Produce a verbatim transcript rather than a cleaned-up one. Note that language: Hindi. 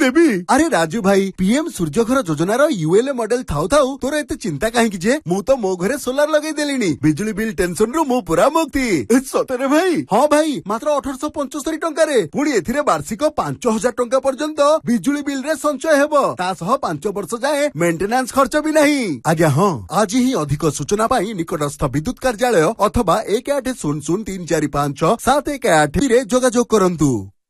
देबी। अरे राजू भाई पीएम सूर्यघर योजनार यूएलए मॉडल थाउ थाउ तोर एते चिंता काहेकि जे मु तो मो घरे सोलार लगे देलिनी बिजुली बिल टेंशन रु मु पूरा मुक्ति। सतरे भाई? हाँ भाई मात्र अठारह पचहत्तर टंका रे पुणी एथिरे वार्षिक पांच हजार टंका पर्यंत बिजुली बिल रे संचय हेबो ता सह पांच वर्ष जाए मेंटेनेंस खर्च भी नहीं। आज्ञा हाँ आज ही अधिक सूचना पाई निकटस्थ विद्युत कार्यालय अथवा एक आठ शून्य शून्य तीन चार पांच सात एक आठ रे जोगाजोग करंतु।